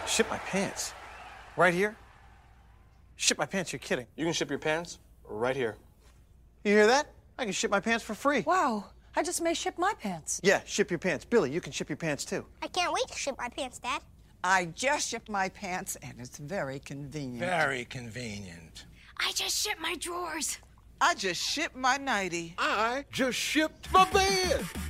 Ship my pants? Right here? Ship my pants, you're kidding. You can ship your pants right here. You hear that? I can ship my pants for free. Wow, I just may ship my pants. Yeah, ship your pants. Billy, you can ship your pants too. I can't wait to ship my pants, Dad. I just shipped my pants, and it's very convenient. Very convenient. I just shipped my drawers. I just shipped my nightie. I just shipped my bed.